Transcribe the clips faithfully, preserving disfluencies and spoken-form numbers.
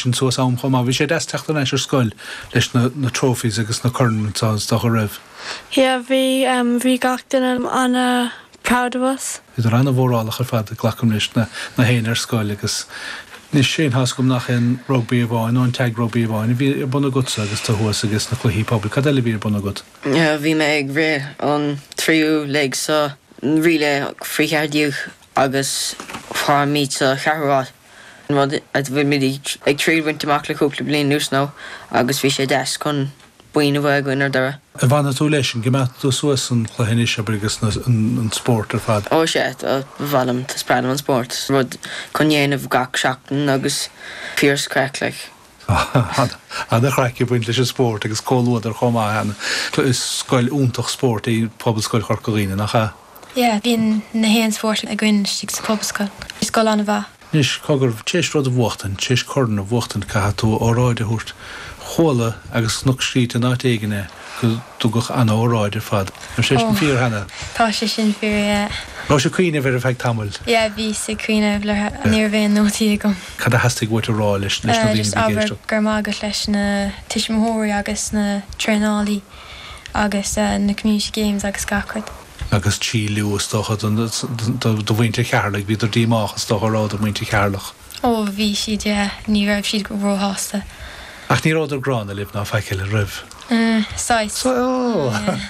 sin suas am chomá. Bhí sé des teachtain éis ar scoil leis na trófís agus na corntáils do go raibh. Yeah, bhí um, bhí gach duine anna proud of us. Idir anna bhórálach ar fad a ghlacham leis na héin ar scoil agus Nis sé has gom nach an rugby a bháin, an tag rugby a bháin, bhí ar buna gut agus tá thuas agus na chluhí poblbal. Cad eile bhí ar buna gut? Ja, bhí me ag ré an tríú leig sa rile frícheardíoch agus fá míid sa chearráid. Rud bhfuil mí ag tríú winterach le cúpla bliain nús ná agus bhí sé des chun buoine bh goin ar dara. A bhana tú leis an gimát tú suas an chluhéine se brigus an sport ar fad? Ó sé, a bhhalam tá spredam an sport. Rud chun dhéanamh gach seachtain agus fíors craic leich. A de chreici buint leis an sport agus cóúad ar chomá hena. Is scoil úntaach sport í poblscoil Chorcaíine nach cha? Ja, bhíon na héan sport a gcuin stig sa poblscoil. Is scoil anna bha. Nis cogur tééis rud a bhachtain, tééis cordan a bhachtain ca tú óráide thuirt chola agus snuc sríte ná éigeine go tugadh an óráid ar fad. Ar sé sin fíor hena? Tá sé sin fíor, Rá sé cuioine bhar a bheith tamil? Ja, bhí sé cuioine le níor bhéon nótaí gom. Cad a hastig bhait a rá leis leis na bhíon aber gur mágad leis na tuismóirí agus na trenálaí agus na community games agus gacrad. Agus tí luas dochad do bhainte chearlach, bhí do díachchas do rád a bhainte chearlach. Ó, bhí siad, ja, ní raibh siad go bhróhásta. Ach ní rád ar grán a libh ná feiceil a ribh. Sais. Ó!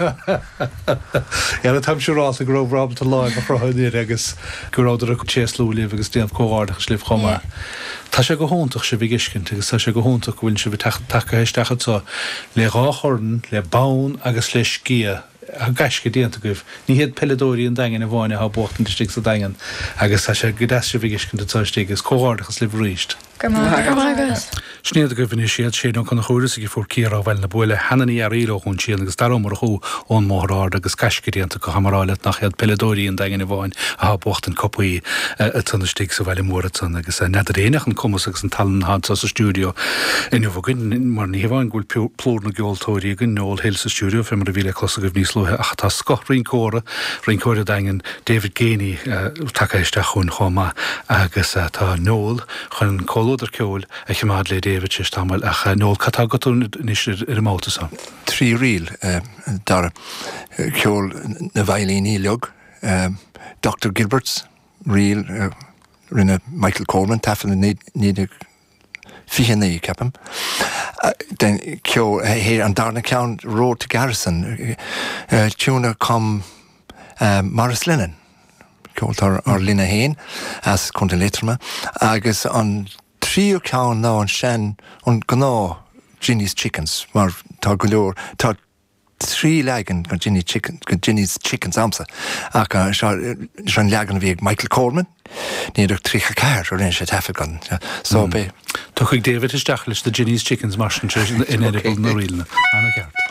Ja, tam sé rád a gróh ráb a láid a frohaidíir agus go rád ar a téaslú libh agus déanamh cóhárdach slibh chomá. Tá sé go hóntaach se bhí giscint agus tá sé go hóntaach bhfuil se bhí tacha héisteachad sa le ráchordan, le bán agus le scia a gaisce déanta goibh. Ní héad peladóí an dagan a bháine ha bóchtan distig sa dagan agus tá sé go deas se bhí giscint a táistí agus cóhárdachas libh ríist. Snéad a goibhn siad sé an chuna chóras ag fór cíar á bhil na buile hanaí ar ílo chun sían agus darmar chu ón mórrád agus caisciríanta go hamaráile nach chead peladóí an dagan a bháin a ha bóchtan copaí a tunnaistig sa bhile móratan agus neidir éach an cumas agus an talan hád sa stúdio inniu bhagin mar ní bháin gúil plór na geoltóirí a gnól héil sa stúdio fe mar a bhíle cos a goibh níos luthe ach tá scoth rincóra rincóra dagan David Gainey takeiste chun chomá agus tá nóil chun cóúidir ceol a chimád le David is tamil ach nóil catá go tún níos ar máta sam. Trí riil dar ceol na bhailíní leog Doctor Gilberts riil rinne Michael Coleman tafan na níidir fihannaí capam. Den ceol héir an darna ceann Road to Garrison túna com Morris Lennon ceol tar ar linna héin as chun den litrama agus an tríú ceann ná an sin an gná Ginny's Chickens mar tá go leor tá trí legan go Ginny Chicken go Ginny's Chickens amsa ach an legan bhí Michael Coleman níidir trícha ceir ar sé tefa gan so be Tá chuig David isteach leis de Ginny's Chickens mar in éidir na riilna anna ceart.